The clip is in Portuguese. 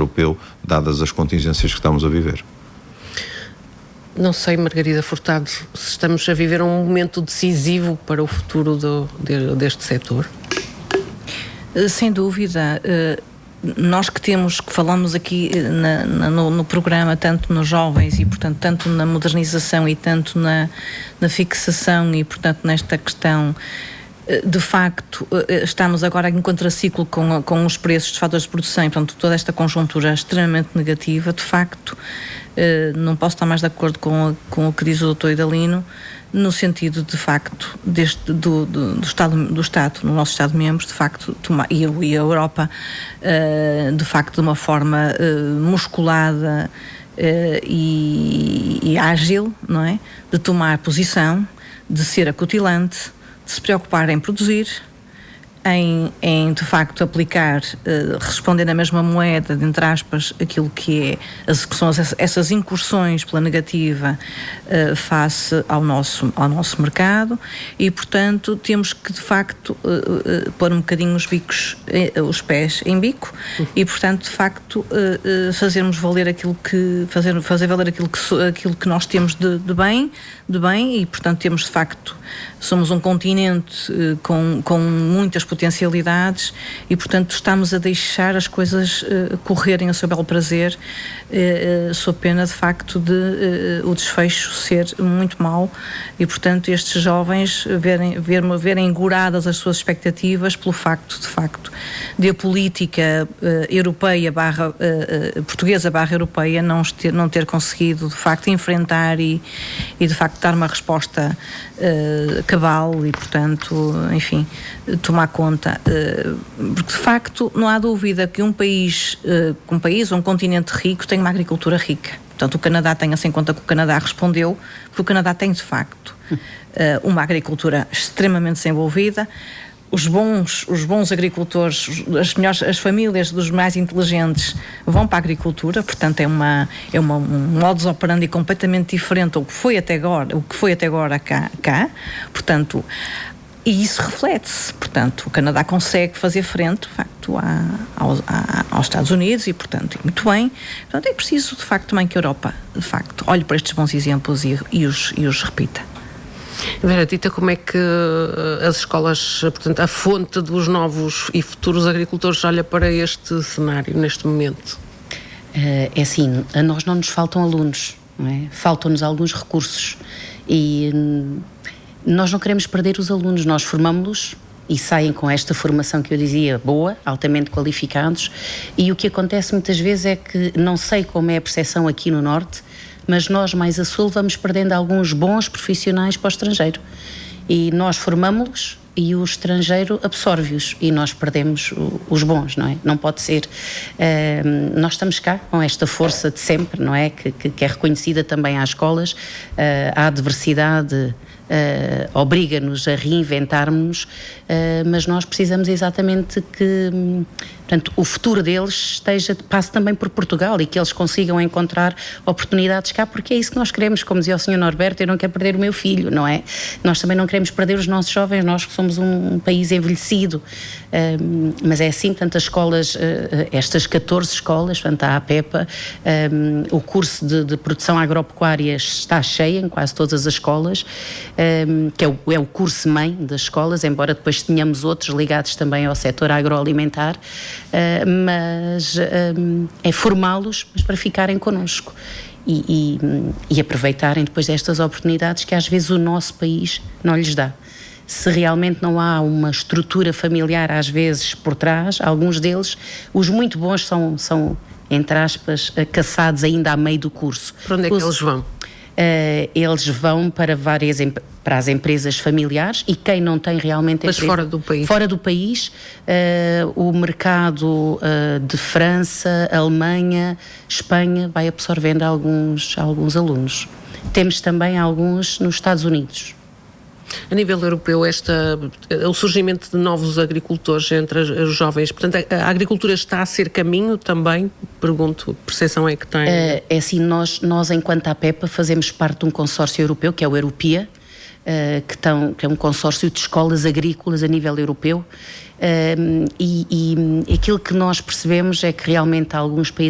europeu, dadas as contingências que estamos a viver. Não sei, Margarida Furtado, se estamos a viver um momento decisivo para o futuro deste setor. Sem dúvida. Nós que falamos aqui no programa, tanto nos jovens e, portanto, tanto na modernização e tanto na fixação e, portanto, nesta questão, de facto, estamos agora em contraciclo com os preços dos fatores de produção e, portanto, toda esta conjuntura extremamente negativa. De facto, não posso estar mais de acordo com o que diz o Dr. Idalino, no sentido, de facto, do Estado, no nosso Estado-membro, de facto, e a Europa, de facto, de uma forma musculada e ágil, não é? De tomar posição, de ser acutilante, de se preocupar em produzir, em de facto aplicar, responder na mesma moeda, entre aspas, aquilo que são essas incursões pela negativa face ao nosso mercado, e portanto temos que de facto pôr um bocadinho os pés em bico e portanto de facto fazermos valer fazer valer aquilo que nós temos de bem, e portanto temos de facto, somos um continente com muitas potencialidades e, portanto, estamos a deixar as coisas correrem a seu belo prazer, sob pena, de facto, de o desfecho ser muito mau e, portanto, estes jovens verem enguradas as suas expectativas pelo facto, de facto, de a política europeia portuguesa europeia não ter conseguido, de facto, enfrentar e de facto, dar uma resposta cabal e, portanto, enfim, tomar conta, porque de facto não há dúvida que um continente rico tem uma agricultura rica. Portanto, o Canadá, tenha-se em conta que o Canadá respondeu, porque o Canadá tem de facto uma agricultura extremamente desenvolvida. Os bons agricultores, as famílias dos mais inteligentes vão para a agricultura, portanto é um modus operandi completamente diferente ao que foi até agora cá. Portanto, e isso reflete-se. Portanto, o Canadá consegue fazer frente, de facto, aos Estados Unidos e, portanto, muito bem. Portanto, é preciso, de facto, também que a Europa, de facto, olhe para estes bons exemplos e os repita. Vera Tita, como é que as escolas, portanto, a fonte dos novos e futuros agricultores olha para este cenário neste momento? É assim, a nós não nos faltam alunos, não é? Faltam-nos alguns recursos e nós não queremos perder os alunos, nós formamos-los e saem com esta formação que eu dizia, boa, altamente qualificados, e o que acontece muitas vezes é que, não sei como é a percepção aqui no Norte, mas nós mais a Sul vamos perdendo alguns bons profissionais para o estrangeiro e nós formamos-los e o estrangeiro absorve-os e nós perdemos os bons, não é? Não pode ser. Nós estamos cá com esta força de sempre, não é? Que é reconhecida também às escolas, a adversidade obriga-nos a reinventarmos-nos, mas nós precisamos exatamente que, portanto, o futuro deles passe também por Portugal e que eles consigam encontrar oportunidades cá, porque é isso que nós queremos. Como dizia o Sr. Norberto, eu não quero perder o meu filho, não é? Nós também não queremos perder os nossos jovens, nós que somos um país envelhecido, mas é assim, portanto, as escolas, estas 14 escolas, portanto, a APEPA, o curso de produção agropecuária está cheio em quase todas as escolas, que é o curso-mãe das escolas, embora depois tenhamos outros ligados também ao setor agroalimentar, mas é formá-los, mas para ficarem connosco e aproveitarem depois destas oportunidades que às vezes o nosso país não lhes dá. Se realmente não há uma estrutura familiar às vezes por trás, alguns deles, os muito bons são entre aspas, caçados ainda a meio do curso. Para onde é que eles vão? Eles vão para para as empresas familiares e quem não tem realmente... Mas fora do país? Fora do país, o mercado de França, Alemanha, Espanha vai absorvendo alguns alunos. Temos também alguns nos Estados Unidos. A nível europeu, o surgimento de novos agricultores entre os jovens, portanto, a agricultura está a ser caminho também? Pergunto, que percepção é que tem? É assim, nós enquanto APEPA fazemos parte de um consórcio europeu, que é o Europea, que é um consórcio de escolas agrícolas a nível europeu, e aquilo que nós percebemos é que realmente há alguns países